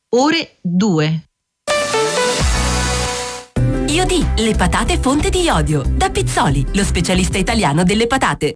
ore 2. Iodi, le patate fonte di iodio. Da Pizzoli, lo specialista italiano delle patate.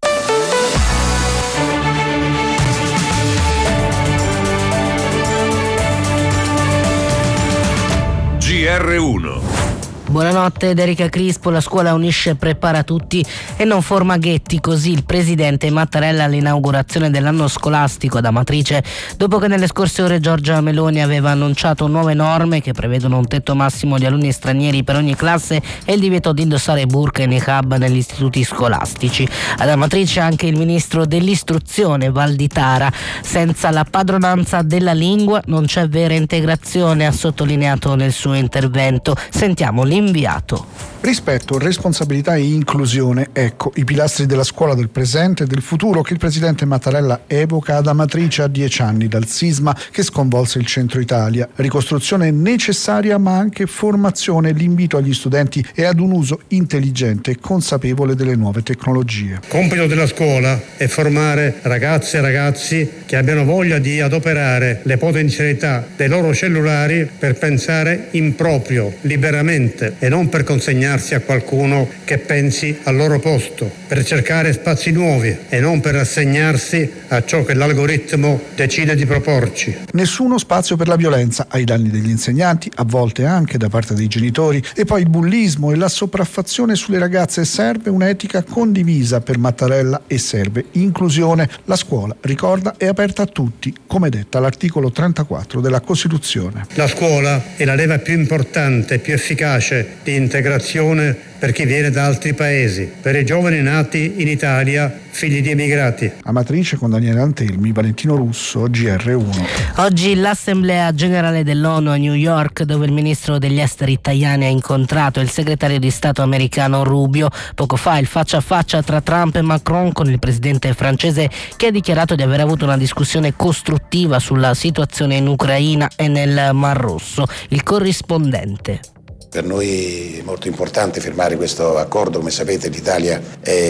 GR1. Buonanotte, da Erika Crispo. La scuola unisce, prepara tutti e non forma ghetti. Così il presidente Mattarella all'inaugurazione dell'anno scolastico ad Amatrice, dopo che nelle scorse ore Giorgia Meloni aveva annunciato nuove norme che prevedono un tetto massimo di alunni stranieri per ogni classe e il divieto di indossare burqa e niqab negli istituti scolastici. Ad Amatrice anche il ministro dell'istruzione Valditara. Senza la padronanza della lingua non c'è vera integrazione, ha sottolineato nel suo intervento. Sentiamo l'inviato. Rispetto, responsabilità e inclusione, ecco i pilastri della scuola del presente e del futuro che il presidente Mattarella evoca ad Amatrice a 10 anni dal sisma che sconvolse il centro Italia. Ricostruzione necessaria ma anche formazione, l'invito agli studenti e ad un uso intelligente e consapevole delle nuove tecnologie. Compito della scuola è formare ragazze e ragazzi che abbiano voglia di adoperare le potenzialità dei loro cellulari per pensare in proprio, liberamente, e non per consegnarsi a qualcuno che pensi al loro posto, per cercare spazi nuovi e non per rassegnarsi a ciò che l'algoritmo decide di proporci. Nessuno spazio per la violenza ai danni degli insegnanti, a volte anche da parte dei genitori, e poi il bullismo e la sopraffazione sulle ragazze. Serve un'etica condivisa per Mattarella e serve inclusione. La scuola, ricorda, è aperta a tutti, come detta l'articolo 34 della Costituzione. La scuola è la leva più importante e più efficace di integrazione per chi viene da altri paesi, per i giovani nati in Italia, figli di emigrati. Amatrice con Daniele Antelmi, Valentino Russo, GR1. Oggi l'Assemblea Generale dell'ONU a New York, dove il ministro degli esteri Tajani ha incontrato il segretario di Stato americano Rubio. Poco fa il faccia a faccia tra Trump e Macron con il presidente francese, che ha dichiarato di aver avuto una discussione costruttiva sulla situazione in Ucraina e nel Mar Rosso. Il corrispondente. Per noi è molto importante firmare questo accordo. Come sapete, l'Italia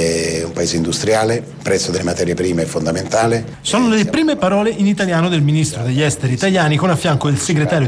è un paese industriale, il prezzo delle materie prime è fondamentale. Sono le prime parole in italiano del ministro degli esteri Tajani con a fianco il segretario